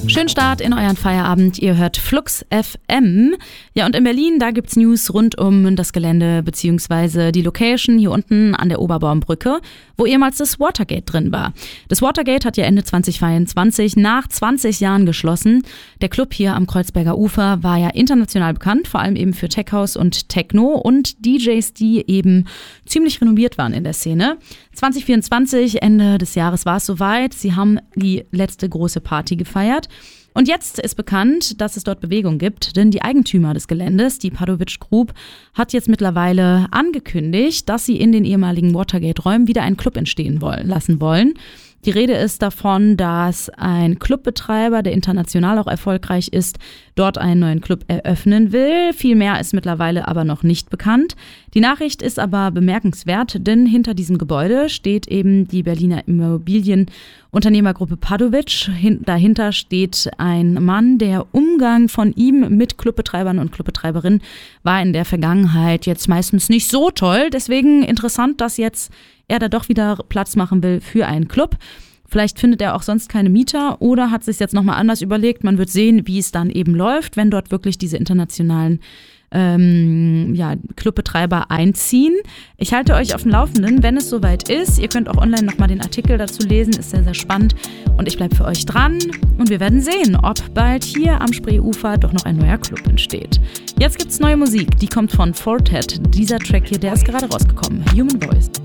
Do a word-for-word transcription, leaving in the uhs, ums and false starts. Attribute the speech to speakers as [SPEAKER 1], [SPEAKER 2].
[SPEAKER 1] Schönen Start in euren Feierabend. Ihr hört Flux F M. Ja, und in Berlin, da gibt's News rund um das Gelände bzw. die Location hier unten an der Oberbaumbrücke, wo ehemals das Watergate drin war. Das Watergate hat ja Ende zwanzig zweiundzwanzig nach zwanzig Jahren geschlossen. Der Club hier am Kreuzberger Ufer war ja international bekannt, vor allem eben für Tech House und Techno und D Js, die eben ziemlich renommiert waren in der Szene. zwanzig vierundzwanzig, Ende des Jahres, war es soweit. Sie haben die letzte große Party gefeiert. Und jetzt ist bekannt, dass es dort Bewegung gibt, denn die Eigentümer des Geländes, die Padovich Group, hat jetzt mittlerweile angekündigt, dass sie in den ehemaligen Watergate-Räumen wieder einen Club entstehen wollen, lassen wollen. Die Rede ist davon, dass ein Clubbetreiber, der international auch erfolgreich ist, dort einen neuen Club eröffnen will. Viel mehr ist mittlerweile aber noch nicht bekannt. Die Nachricht ist aber bemerkenswert, denn hinter diesem Gebäude steht eben die Berliner Immobilienunternehmergruppe Padovich. Dahinter steht ein Mann, der Umgang von ihm mit Clubbetreibern und Clubbetreiberinnen war in der Vergangenheit jetzt meistens nicht so toll. Deswegen interessant, dass jetzt er da doch wieder Platz machen will für einen Club. Vielleicht findet er auch sonst keine Mieter oder hat sich jetzt nochmal anders überlegt. Man wird sehen, wie es dann eben läuft, wenn dort wirklich diese internationalen ähm, ja, Clubbetreiber einziehen. Ich halte euch auf dem Laufenden, wenn es soweit ist. Ihr könnt auch online nochmal den Artikel dazu lesen, ist sehr, sehr spannend. Und ich bleibe für euch dran und wir werden sehen, ob bald hier am Spreeufer doch noch ein neuer Club entsteht. Jetzt gibt's neue Musik, die kommt von Fortet. Dieser Track hier, der ist gerade rausgekommen. Human Voice.